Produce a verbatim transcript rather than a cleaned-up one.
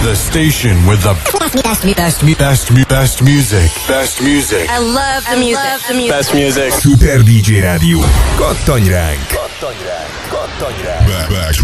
The station with the best, best, best, best, best music. Best music. I love the music. Love the music. Best music. Super dé dzsé Rádió. Kattanj ránk! Kattanj ránk! Kattanj ránk! Back, back